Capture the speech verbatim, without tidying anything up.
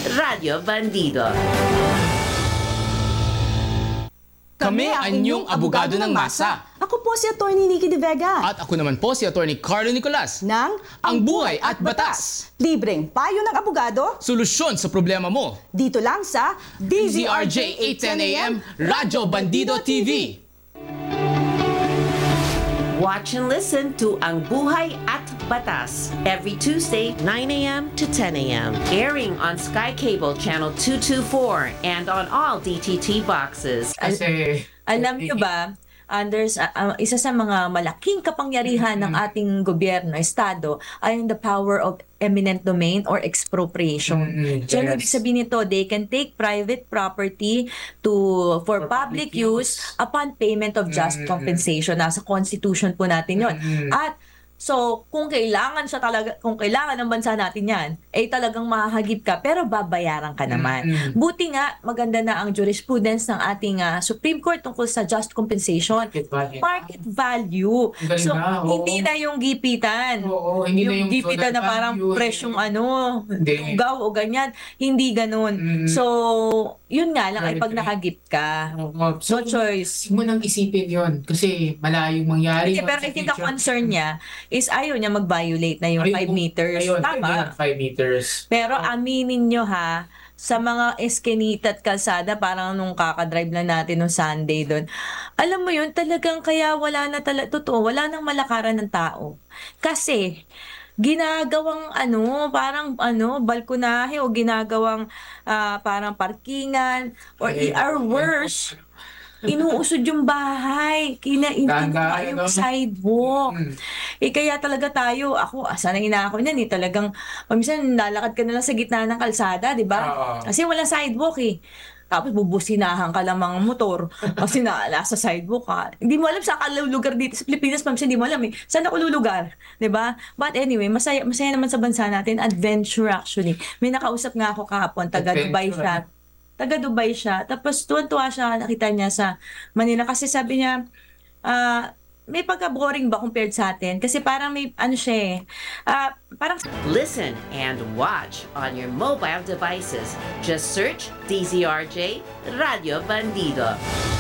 Radio Bandido. Kami ang inyong abogado ng masa. Ako po si Attorney Nikki De Vega. At ako naman po si Attorney Carlo Nicolas. ng Ang Buhay at Batas. Libreng payo ng abogado Solusyon sa problema mo. dito lang sa D D Z Z R R J J eight ten A M, Radyo Bandido T V. Watch and listen to Ang Buhay at Batas every Tuesday, nine A M to ten A M Airing on Sky Cable Channel two twenty-four and on all D T T boxes. Kasi, Alam nyo ba, Anders, uh, uh, isa sa mga malaking kapangyarihan ng ating gobyerno, estado, ay the power of eminent domain or expropriation. Mm-mm, So, yes. ibig sabihin nito, they can take private property to for, For public, public use, use. upon payment of just Mm-mm. compensation. Nasa constitution po natin yon. Mm-mm. At so, kung kailangan siya talaga, kung kailangan ng bansa natin yan, eh talagang mahahagip ka, pero babayaran ka naman. Mm-mm. Buti nga, maganda na ang jurisprudence ng ating ah, Supreme Court tungkol sa just compensation. Market value. Market value. Ang galing So, na, oo. hindi na yung gipitan. Oo, hindi na yung gipitan na total parang value, presyong hindi. ano, Hindi. gaw o ganyan. Hindi ganun. Mm. So, yun nga lang ay Very pag true. nakagip ka. Oo. So, No choice. huwag mo nang isipin yun kasi malayong mangyari. Hindi, yun pero sa I think ang future. concern niya is ayaw niya mag-violate na yung Ayun, five kung- meters. Ayun, Tama. five meters. Pero aminin nyo ha, sa mga eskinita at kalsada, parang nung kakadrive na natin nung Sunday doon, alam mo yun, talagang kaya wala na talaga, totoo, wala nang malakaran ng tao. Kasi, ginagawang ano, parang ano, balkonahe o ginagawang ah, parang parkingan or Ay, or worse, inuusod yung bahay, kina Ganda, yung ano? sidewalk. Mm. Eh kaya talaga tayo, ako, ah, sanay na ako niyan eh, talagang, paminsan lalakad ka na lang sa gitna ng kalsada, di ba? Oo. Kasi walang sidewalk eh. Tapos bubusinahan ka lang mga motor kasi na, nasa sidewalk ka. Hindi mo alam saan ka lulugar dito sa Pilipinas, ma'am, hindi mo alam eh. Saan ako lulugar? Di ba? But anyway, masaya, masaya naman sa bansa natin. Adventure actually. May nakausap nga ako kahapon, taga Dubai Adventure, siya. Taga Dubai siya. Tapos tuwan-tuwa siya, nakita niya sa Manila. Kasi sabi niya, ah, may pagka-boring ba compared sa atin? Kasi parang may, ano siya eh, ah, parang Listen and watch on your mobile devices. Just search D Z R J Radio Bandido.